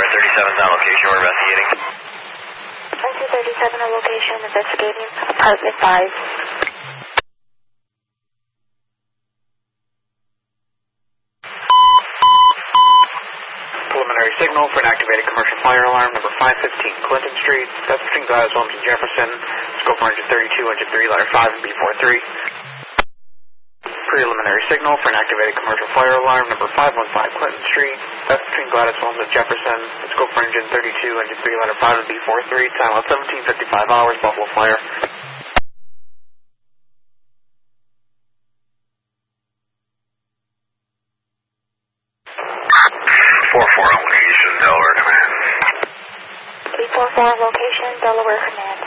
237 on location, we're investigating. 237 on location, investigating apartment 5. Preliminary signal for an activated commercial fire alarm, number 515 Clinton Street. That's between Gladys Homes and Jefferson. Scope for engine 32, engine 3, ladder 5, and B43. Preliminary signal for an activated commercial fire alarm, number 515 Clinton Street. That's between Gladys Homes and Jefferson. Scope for engine 32, engine 3, ladder 5, and B43. Time out 17:55 hours, Buffalo Fire. 44 on location, Delaware Command. 344 location, Delaware Command.